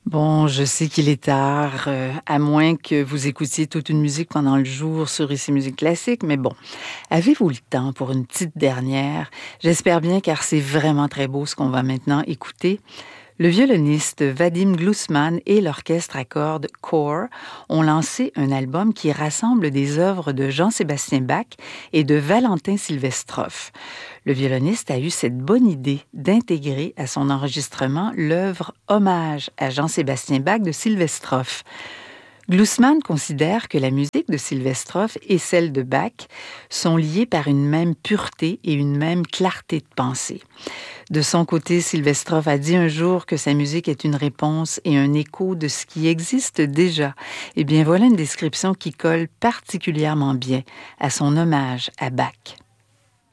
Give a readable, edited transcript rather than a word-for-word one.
Bon, je sais qu'il est tard, à moins que vous écoutiez toute une musique pendant le jour sur Ici Musique Classique, mais bon, avez-vous le temps pour une petite dernière? J'espère bien car c'est vraiment très beau ce qu'on va maintenant écouter. Le violoniste Vadim Glusman et l'orchestre à cordes Core ont lancé un album qui rassemble des œuvres de Jean-Sébastien Bach et de Valentin Silvestrov. Le violoniste a eu cette bonne idée d'intégrer à son enregistrement l'œuvre Hommage à Jean-Sébastien Bach de Silvestrov. Glusman considère que la musique de Silvestrov et celle de Bach sont liées par une même pureté et une même clarté de pensée. De son côté, Silvestrov a dit un jour que sa musique est une réponse et un écho de ce qui existe déjà. Eh bien, voilà une description qui colle particulièrement bien à son hommage à Bach.